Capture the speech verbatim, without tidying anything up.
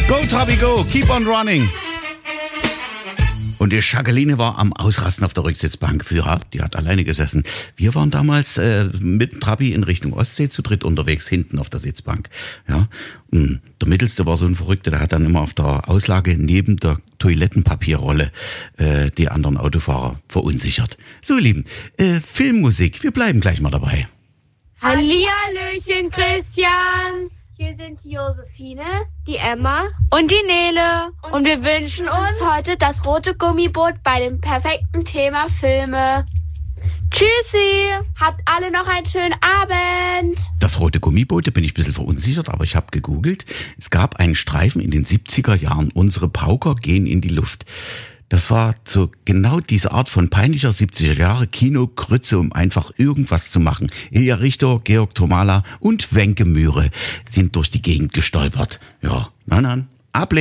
Go, Trabi, go! Keep on running! Und die Jacqueline war am Ausrasten auf der Rücksitzbank. Ja, die hat alleine gesessen. Wir waren damals äh, mit Trabi in Richtung Ostsee zu dritt unterwegs, hinten auf der Sitzbank. Ja, und der Mittelste war so ein Verrückter, der hat dann immer auf der Auslage neben der Toilettenpapierrolle äh, die anderen Autofahrer verunsichert. So, ihr Lieben, äh, Filmmusik, wir bleiben gleich mal dabei. Hallihallöchen, Christian. Hier sind die Josephine, die Emma und die Nele. Und wir wünschen uns heute das rote Gummiboot bei dem perfekten Thema Filme. Tschüssi, habt alle noch einen schönen Abend. Das rote Gummiboot, da bin ich ein bisschen verunsichert, aber ich habe gegoogelt. Es gab einen Streifen in den siebziger Jahren, Unsere Pauker gehen in die Luft. Das war so genau diese Art von peinlicher siebziger Jahre Kino-Grütze, um einfach irgendwas zu machen. Ilja Richter, Georg Tomala und Wenke Mühre sind durch die Gegend gestolpert. Ja, na dann, ablehnen.